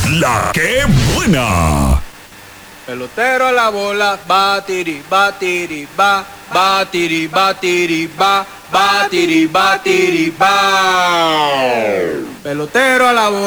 La que buena. Pelotero a la bola, batiri, batiri, ba, batiri, batiri, ba, batiri, batiri, ba. Pelotero a la bola.